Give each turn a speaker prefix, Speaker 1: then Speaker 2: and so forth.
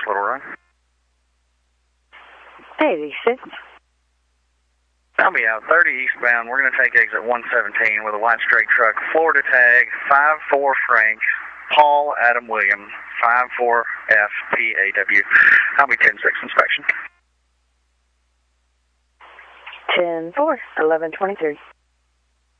Speaker 1: Little Rock.
Speaker 2: 86.
Speaker 1: I'll be out 30 eastbound. We're going to take exit 117 with a white straight truck. Florida tag 54 Frank, Paul Adam William, 54FPAW. I'll be 10-6 inspection.
Speaker 2: 10-4, 1123.